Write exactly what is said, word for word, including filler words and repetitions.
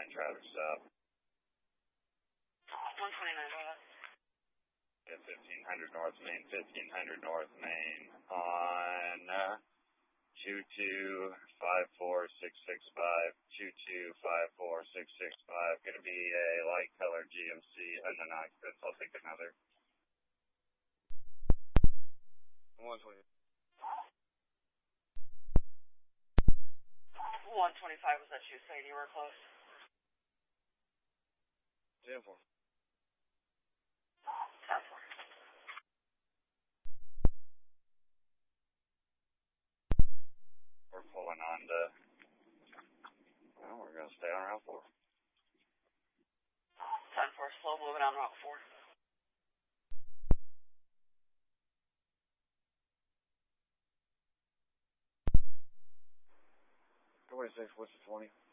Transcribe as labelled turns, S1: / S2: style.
S1: twenty-nine traffic stop.
S2: one twenty-nine, go ahead.
S1: Yeah, fifteen hundred North Main, fifteen hundred North Main on uh, two two five four six six five, two two five four six six five. Going to be a light colored G M C unoccupants. I'll take another. one twenty.
S2: one twenty-five, was that you saying you were close?
S1: ten four.
S2: ten four.
S1: We're pulling on to, well, we're going to stay on Route four.
S2: ten four, slow moving on Route four.
S1: twenty-six, what's the twenty?